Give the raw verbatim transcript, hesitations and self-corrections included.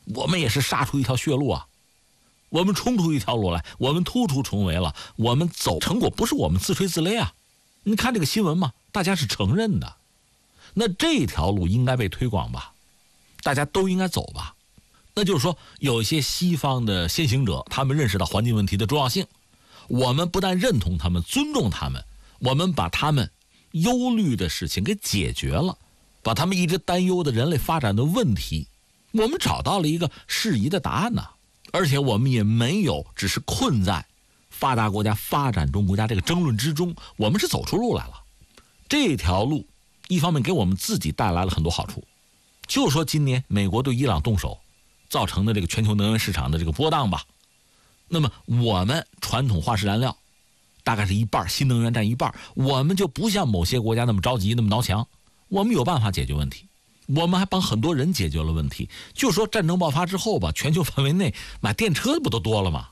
我们也是杀出一条血路啊，我们冲出一条路来，我们突出重围了，我们走成果不是我们自吹自擂啊。你看这个新闻嘛，大家是承认的，那这条路应该被推广吧，大家都应该走吧。那就是说，有一些西方的先行者，他们认识到环境问题的重要性，我们不但认同他们、尊重他们，我们把他们忧虑的事情给解决了，把他们一直担忧的人类发展的问题，我们找到了一个适宜的答案呢。而且我们也没有只是困在发达国家、发展中国家这个争论之中，我们是走出路来了。这条路一方面给我们自己带来了很多好处，就说今年美国对伊朗动手造成的这个全球能源市场的这个波荡吧，那么我们传统化石燃料大概是一半，新能源占一半，我们就不像某些国家那么着急那么挠墙，我们有办法解决问题，我们还帮很多人解决了问题。就说战争爆发之后吧，全球范围内买电车不都多了吗？